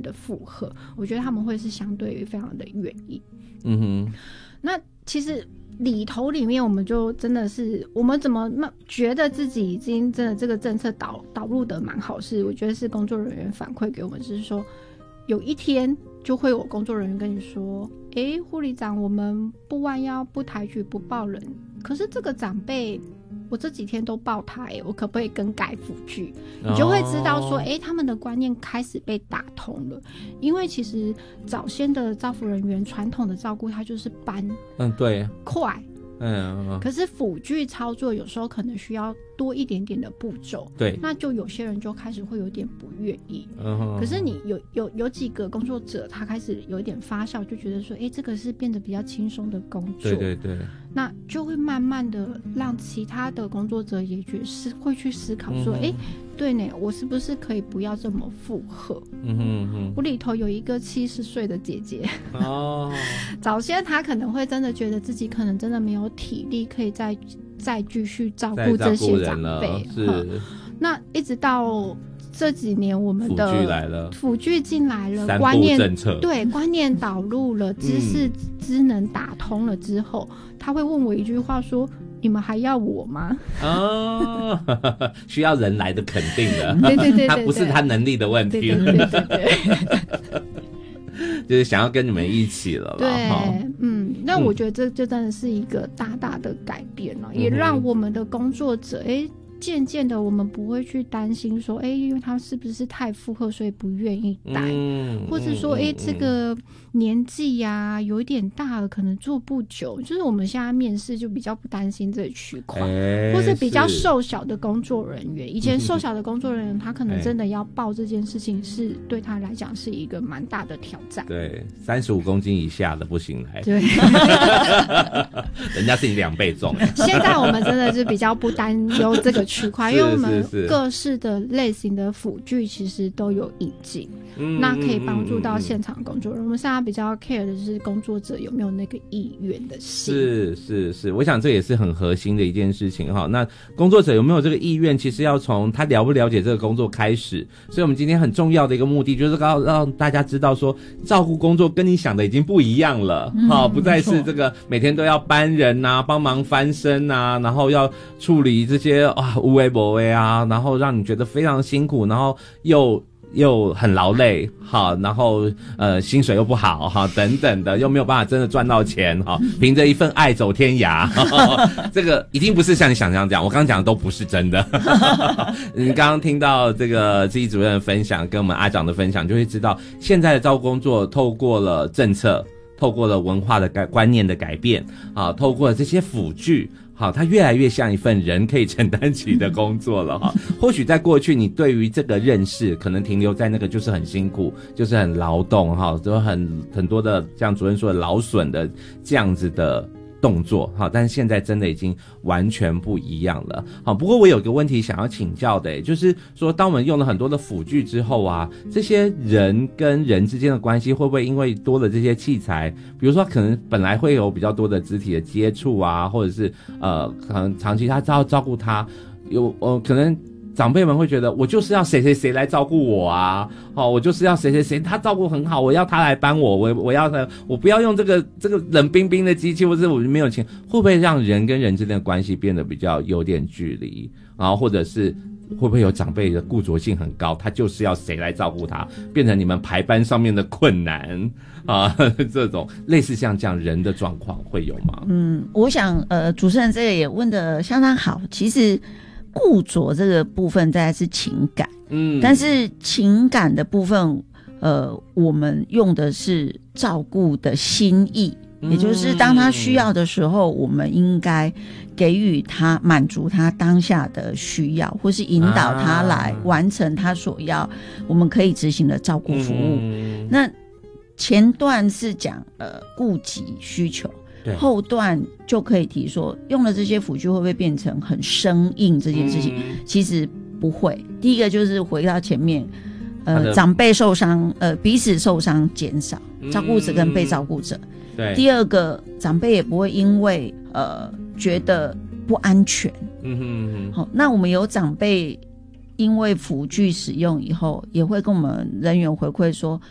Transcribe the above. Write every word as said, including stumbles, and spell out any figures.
的负荷，我觉得他们会是相对于非常的愿意。 嗯哼， 那其实里头里面，我们就真的是我们怎么觉得自己已经真的这个政策导导入的蛮好，是我觉得是工作人员反馈给我们，就是说有一天就会有工作人员跟你说，诶，护理长，我们不弯腰不抬举不抱人，可是这个长辈我这几天都抱他，诶，我可不可以更改辅具？你就会知道说，诶，他们的观念开始被打通了。因为其实早先的照护人员传统的照顾，他就是搬， 嗯，对， 快， 嗯， 可是辅具操作有时候可能需要多一点点的步骤， 对， 那就有些人就开始会有点不愿意。 嗯， 可是你有有有几个工作者，他开始有一点发酵，就觉得说，哎，这个是变得比较轻松的工作， 对对对， 那就会慢慢的让其他的工作者也觉是会去思考说，哎、嗯，对呢，我是不是可以不要这么负荷？嗯哼哼，我里头有一个七十岁的姐姐，哦，早先她可能会真的觉得自己可能真的没有体力可以再再继续照顾这些长辈，是，那一直到这几年我们的辅具来了，辅具进来了，观念政策对观念导入了，知识知能打通了之后，嗯、他会问我一句话说：“你们还要我吗？” 哦，需要人来的肯定的， 对对 对, 对, 对， 他不是他能力的问题， 对对对对对。 就是想要跟你们一起了啦。 对，嗯，那我觉得这就真的是一个大大的改变了，嗯、也让我们的工作者，哎。渐渐的我们不会去担心说，哎，因为他是不是太负荷所以不愿意带、嗯、或者说，哎、嗯，这个年纪呀、啊、有一点大了可能做不久，就是我们现在面试就比较不担心这个区块、欸、或是比较瘦小的工作人员，以前瘦小的工作人员他可能真的要报这件事情是对他来讲是一个蛮大的挑战， 对，三十五公斤以下的不行来， 对人家是你两倍重现在我们真的是比较不担忧这个区块，因为我们各式的类型的辅具其实都有引进，嗯、那可以帮助到现场工作人员。我们现在比较 care 的是工作者有没有那个意愿的心。 是是是，我想这也是很核心的一件事情哈。那工作者有没有这个意愿，其实要从他了不了解这个工作开始。所以我们今天很重要的一个目的，就是要让大家知道说，照顾工作跟你想的已经不一样了，哈、嗯，不再是这个每天都要搬人啊，帮忙翻身啊，然后要处理这些啊。无为不为啊，然后让你觉得非常辛苦，然后又又很劳累，好，然后呃薪水又不好，哈，等等的，又没有办法真的赚到钱，哈，凭着一份爱走天涯，这个一定不是像你想象这样，我刚刚讲的都不是真的。你刚刚听到这个志毅主任的分享，跟我们阿长的分享，就会知道现在的照顾工作透过了政策，透过了文化的改观念的改变，啊，透过了这些辅具。好，它越来越像一份人可以承担起的工作了哈。或许在过去，你对于这个认识可能停留在那个就是很辛苦，就是很劳动哈，就很很多的像主任说的劳损的这样子的动作哈，但是现在真的已经完全不一样了。好，不过我有个问题想要请教的，就是说当我们用了很多的辅具之后啊，这些人跟人之间的关系会不会因为多了这些器材，比如说可能本来会有比较多的肢体的接触啊，或者是呃可能长期他照照顾他，有呃可能长辈们会觉得我就是要谁谁谁来照顾我啊，哦，我就是要谁谁谁他照顾很好，我要他来帮我，我我要他，我不要用这个这个冷冰冰的机器，或者我没有钱，会不会让人跟人之间的关系变得比较有点距离？然后或者是会不会有长辈的固着性很高，他就是要谁来照顾他，变成你们排班上面的困难啊？这种类似像这样人的状况会有吗？ 嗯，我想呃，主持人这个也问得相当好，其实。固着这个部分大概是情感，嗯，但是情感的部分，呃，我们用的是照顾的心意，嗯、也就是当他需要的时候，我们应该给予他满足他当下的需要，或是引导他来完成他所要，啊、我们可以执行的照顾服务。嗯、那前段是讲呃顾及需求。后段就可以提说，用了这些辅具会不会变成很生硬这件事情？嗯、其实不会。第一个就是回到前面，呃，长辈受伤，呃，彼此受伤减少，照顾者跟被照顾者。对。第二个，长辈也不会因为呃觉得不安全。嗯哼嗯哼。好，那我们有长辈因为辅具使用以后，也会跟我们人员回馈说，